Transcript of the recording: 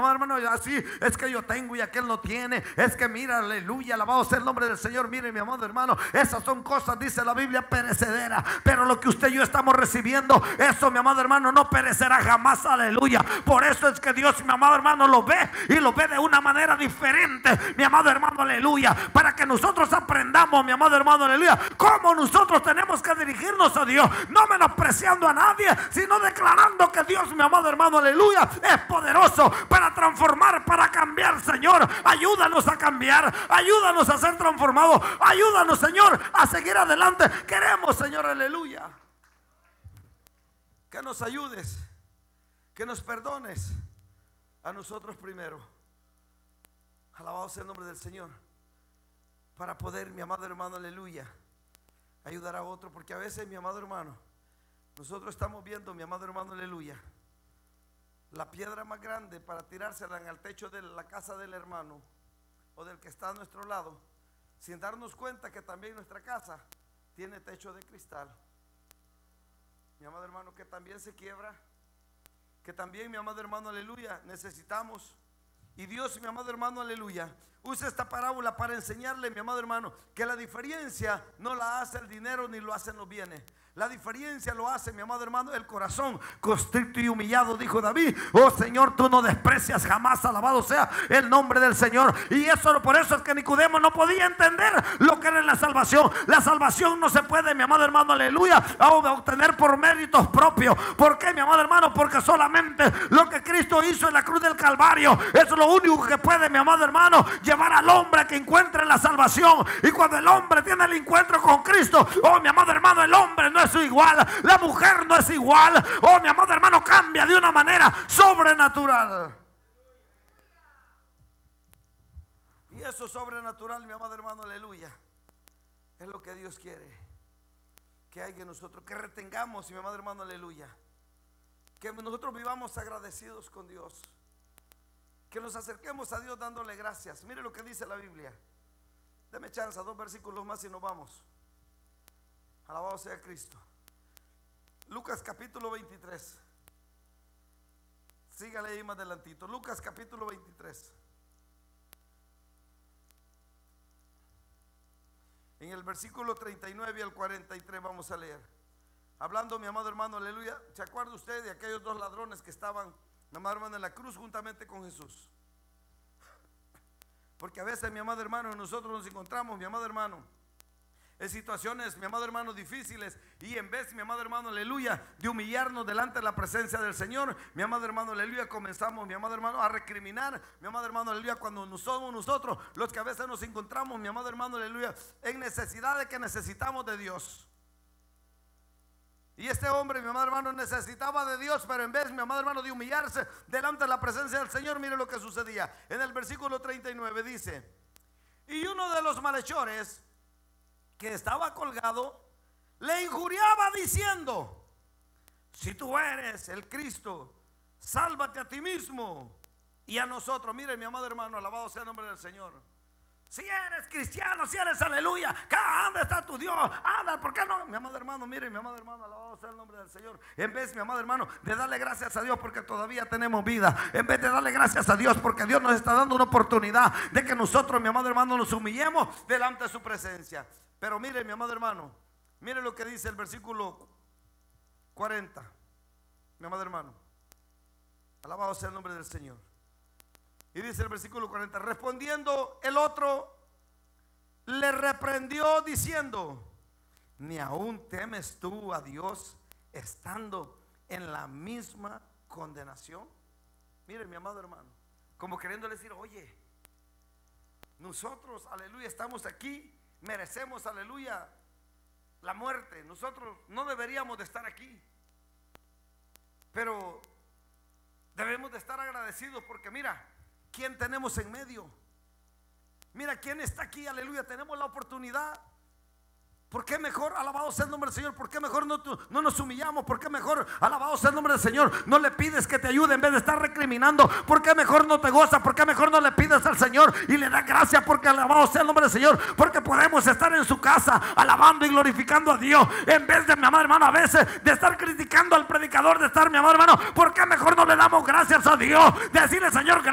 amado hermano, así es que yo tengo y aquel no tiene. Es que mira, aleluya, alabado sea el nombre del Señor. Mire, mi amado hermano, esas son cosas, dice la Biblia, perecederas. Pero lo que usted y yo estamos recibiendo, eso, mi amado hermano, no perecerá jamás, aleluya. Por eso es que Dios, mi amado hermano, lo ve y lo ve de una manera diferente, mi amado hermano, aleluya. Para que nosotros aprendamos, mi amado hermano, aleluya, cómo nosotros tenemos que dirigirnos a Dios, no menospreciando a nadie, sino declarando que Dios, mi amado hermano, aleluya, es poderoso para transformar, para cambiar. Señor, ayúdanos a cambiar, ayúdanos a ser transformados, ayúdanos, Señor, a seguir adelante. Queremos, Señor, aleluya, que nos ayudes, que nos perdones a nosotros primero. Alabado sea el nombre del Señor, para poder, mi amado hermano, aleluya, ayudar a otro. Porque a veces, mi amado hermano, nosotros estamos viendo, mi amado hermano, aleluya, la piedra más grande para tirársela en el techo de la casa del hermano o del que está a nuestro lado, sin darnos cuenta que también nuestra casa tiene techo de cristal, mi amado hermano, que también se quiebra, que también, mi amado hermano, aleluya, necesitamos. Y Dios, mi amado hermano, aleluya, usa esta parábola para enseñarle, mi amado hermano, que la diferencia no la hace el dinero ni lo hacen los bienes. La diferencia lo hace, mi amado hermano, el corazón constricto y humillado, dijo David. Oh Señor, tú no desprecias jamás, alabado sea el nombre del Señor. Y eso, por eso es que Nicodemo no podía entender lo que era la salvación. La salvación no se puede, mi amado hermano, aleluya, obtener por méritos propios. ¿Por qué, mi amado hermano? Porque solamente lo que Cristo hizo en la cruz del Calvario es lo único que puede, mi amado hermano, llevar al hombre a que encuentre la salvación. Y cuando el hombre tiene el encuentro con Cristo, oh mi amado hermano, el hombre no es igual, la mujer no es igual. Oh mi amado hermano, cambia de una manera sobrenatural. Y eso sobrenatural, mi amado hermano, aleluya, es lo que Dios quiere que haya en nosotros, que retengamos, mi amado hermano, aleluya, que nosotros vivamos agradecidos con Dios, que nos acerquemos a Dios dándole gracias. Mire lo que dice la Biblia. Deme chance, 2 versículos más y nos vamos. Alabado sea Cristo. Lucas capítulo 23. Sígale ahí más adelantito. Lucas capítulo 23. En el versículo 39 al 43 vamos a leer. Hablando, mi amado hermano, aleluya, ¿se acuerda usted de aquellos 2 ladrones que estaban, mi amado hermano, en la cruz juntamente con Jesús? Porque a veces, mi amado hermano, nosotros nos encontramos, mi amado hermano, en situaciones, mi amado hermano, difíciles, y en vez, mi amado hermano, aleluya, de humillarnos delante de la presencia del Señor, mi amado hermano, aleluya, comenzamos, mi amado hermano, a recriminar, mi amado hermano, aleluya, cuando no somos nosotros los que a veces nos encontramos, mi amado hermano, aleluya, en necesidad de que necesitamos de Dios. Y este hombre, mi amado hermano, necesitaba de Dios, pero en vez, mi amado hermano, de humillarse delante de la presencia del Señor, mire lo que sucedía. En el versículo 39 dice: y uno de los malhechores que estaba colgado le injuriaba diciendo: si tú eres el Cristo, sálvate a ti mismo y a nosotros. Mire, mi amado hermano, alabado sea el nombre del Señor. Si eres cristiano, si eres aleluya, ¿dónde está tu Dios? Anda, ¿por qué no? Mi amado hermano, mire, mi amado hermano, alabado sea el nombre del Señor. En vez, mi amado hermano, de darle gracias a Dios porque todavía tenemos vida, en vez de darle gracias a Dios porque Dios nos está dando una oportunidad de que nosotros, mi amado hermano, nos humillemos delante de su presencia. Pero mire, mi amado hermano, mire lo que dice el versículo 40, mi amado hermano, alabado sea el nombre del Señor. Y dice el versículo 40: respondiendo el otro, le reprendió diciendo: ¿ni aún temes tú a Dios estando en la misma condenación? Mire, mi amado hermano, como queriendo decir: oye, nosotros, aleluya, estamos aquí, merecemos, aleluya, la muerte. Nosotros no deberíamos de estar aquí, pero debemos de estar agradecidos porque mira quién tenemos en medio. Mira quién está aquí, aleluya, tenemos la oportunidad. ¿Por qué mejor, alabado sea el nombre del Señor? ¿Por qué mejor no nos humillamos? ¿Por qué mejor, alabado sea el nombre del Señor, no le pides que te ayude en vez de estar recriminando? ¿Por qué mejor no te gozas? ¿Por qué mejor no le pides al Señor y le das gracias? Porque alabado sea el nombre del Señor, porque podemos estar en su casa alabando y glorificando a Dios, en vez de, mi amado hermano, a veces de estar criticando al predicador, de estar, mi amado hermano, ¿por qué mejor no le damos gracias a Dios? De decirle: Señor,